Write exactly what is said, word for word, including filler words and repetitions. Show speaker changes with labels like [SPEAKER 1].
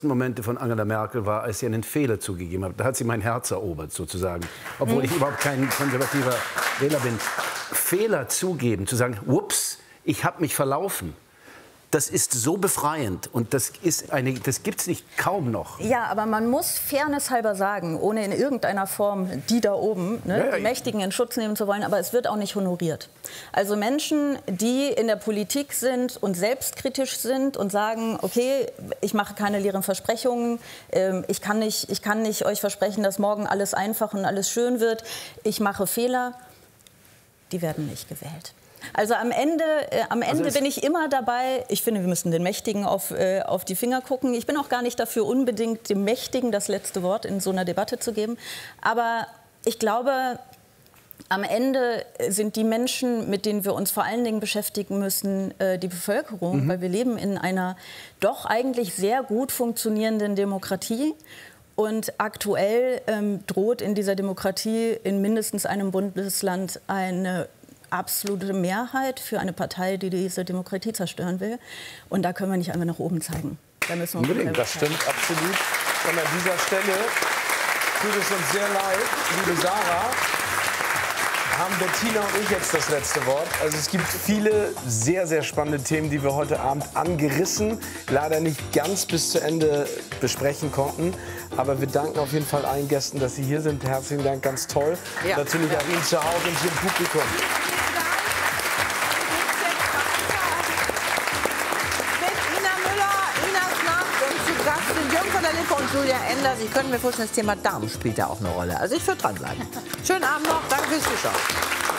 [SPEAKER 1] Momente von Angela Merkel war, als sie einen Fehler zugegeben hat. Da hat sie mein Herz erobert, sozusagen. Obwohl ich überhaupt kein konservativer Wähler bin. Fehler zugeben, zu sagen, ups, ich habe mich verlaufen. Das ist so befreiend und das ist eine, das gibt's nicht kaum noch.
[SPEAKER 2] Ja, aber man muss fairness halber sagen, ohne in irgendeiner Form die da oben, ne,
[SPEAKER 1] Ja,
[SPEAKER 2] die Mächtigen in Schutz nehmen zu wollen, aber es wird auch nicht honoriert. Also Menschen, die in der Politik sind und selbstkritisch sind und sagen, okay, ich mache keine leeren Versprechungen, ähm, ich kann nicht, ich kann nicht euch versprechen, dass morgen alles einfach und alles schön wird, ich mache Fehler, die werden nicht gewählt. Also am Ende, äh, am Ende also bin ich immer dabei, ich finde, wir müssen den Mächtigen auf, äh, auf die Finger gucken. Ich bin auch gar nicht dafür, unbedingt dem Mächtigen das letzte Wort in so einer Debatte zu geben. Aber ich glaube, am Ende sind die Menschen, mit denen wir uns vor allen Dingen beschäftigen müssen, äh, die Bevölkerung. Mhm. Weil wir leben in einer doch eigentlich sehr gut funktionierenden Demokratie. Und aktuell ähm, droht in dieser Demokratie in mindestens einem Bundesland eine absolute Mehrheit für eine Partei, die diese Demokratie zerstören will. Und da können wir nicht einfach nach oben zeigen. Da müssen wir
[SPEAKER 3] Unbedingt, das stimmt absolut. Und an dieser Stelle tut es uns sehr leid, liebe Sarah, haben Bettina und ich jetzt das letzte Wort. Also es gibt viele sehr, sehr spannende Themen, die wir heute Abend angerissen, leider nicht ganz bis zu Ende besprechen konnten. Aber wir danken auf jeden Fall allen Gästen, dass sie hier sind. Herzlichen Dank, ganz toll.
[SPEAKER 4] Ja.
[SPEAKER 3] Natürlich
[SPEAKER 4] ja.
[SPEAKER 3] auch Ihnen zu Hause und hier im Publikum.
[SPEAKER 4] Und Julia Enders, ich könnte mir vorstellen, das Thema Darm spielt ja auch eine Rolle. Also ich würde dranbleiben. Schönen Abend noch, danke fürs Zuschauen.